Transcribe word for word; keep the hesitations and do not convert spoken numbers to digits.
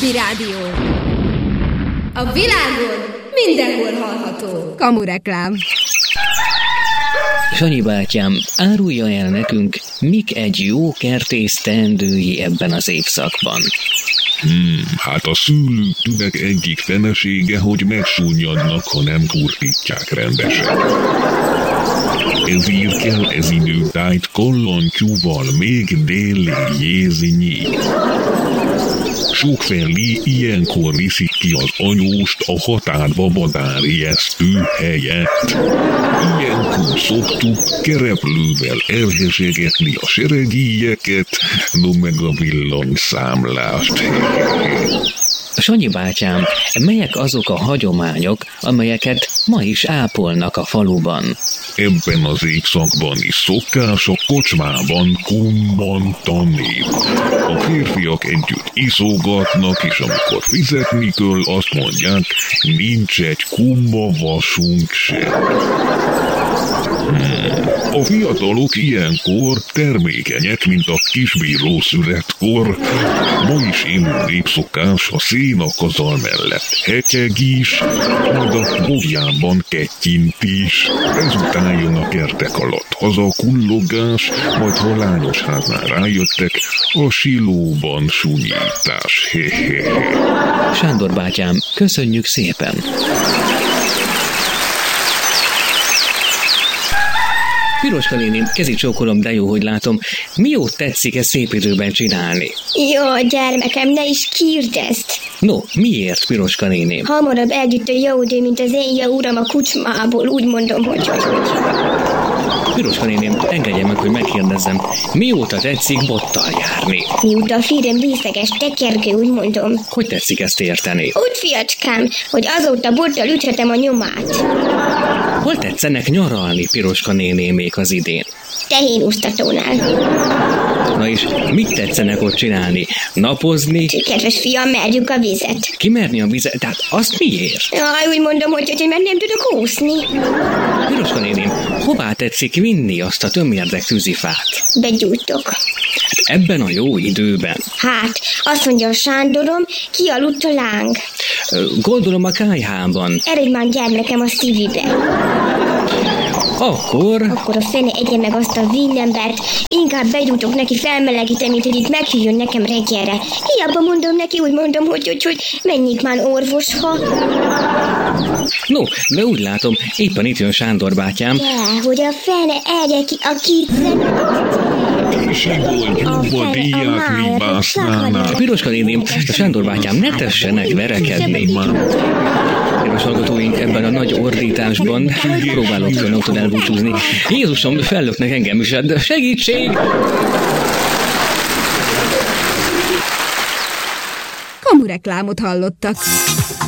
Csabi Rádió. A világon mindenhol hallható. Kamureklám. Sanyi bátyám, árulja el nekünk, mik egy jó kertész teendői ebben az évszakban. Hmm, hát a szőlők tünek egyik fenesége, hogy megsúnyadnak, ha nem kurtítják rendesen. Ezért kell ez időtájt kollantyúval még délé jézni. Sokfelé ilyenkor viszik ki az anyóst a határba madárijesztő helyett. Ilyenkor szoktuk kereplővel elhesegetni a seregíjeket, no meg a villanyszámlást. Sanyi bátyám, melyek azok a hagyományok, amelyeket ma is ápolnak a faluban? Ebben az évszakban is szokás a kocsmában kummantani. A férfiak együtt iszogatnak, és amikor fizetni kell, azt mondják, nincs egy kumma vasunk sem. Hmm. A fiatalok ilyenkor termékenyek, mint a kisbíró születkor. Ma is élő népszokás a szénakazal mellett hetyegés, majd a bovjában kettyintés. Ezután jön a kertek alatt hazakullogás, majd ha lányos háznál rájöttek, a silóban sunyítás. Hehehe. Sándor bátyám, köszönjük szépen! Piroska néni, kezit csókolom, de jó, hogy látom. Mi jót tetszik ezt szép időben csinálni? Jó, gyermekem, ne is kérdezd. No, miért, Piroska néni? Hamarabb eljött a jó idő, mint az én jó uram a kucsmából, úgy mondom, hogy hogy hogy. Piroska néni, engedje meg, hogy megkérdezzem, mióta tetszik bottal járni? Mióta a férjem részleges tekergő, úgy mondom. Hogy tetszik ezt érteni? Úgy, fiacskám, hogy azóta bottal üthetem a nyomát. Hol tetszenek nyaralni, Piroska néni, még az idén? Tehénúsztatónál. Na és mit tetszenek ott csinálni? Napozni? Kedves fiam, merjük a vizet. Kimerni a vizet? Tehát azt miért? Jaj, úgy mondom, hogy, hogy mert nem tudok úszni. Piroska néni, hová tetszik vinni azt a tömérdek tűzifát? Begyújtok. Ebben a jó időben? Hát, azt mondja a Sándorom, kialudt a láng. Gondolom a kályhában. Eredj már, gyermekem, a szívibe. Akkor... Akkor a fene egye meg azt a villembert, inkább begyújtok neki, felmelegítem, mint hogy itt meghívjon nekem reggelre. Hiába mondom neki, úgy mondom, hogy, hogy, hogy menjék már orvosha. No, de úgy látom, éppen itt jön Sándor bátyám. De, hogy a fene egye ki a kicset. Sigolyúba díját mi básznának. Piroska néni, Sándor bátyám, ne tessenek verekedni. Kedves hallgatóink, ebben a nagy ordításban próbálok önöktől elbúcsúzni. Jézusom, fellöknek engem is, de segítség! Kamureklámot hallottak.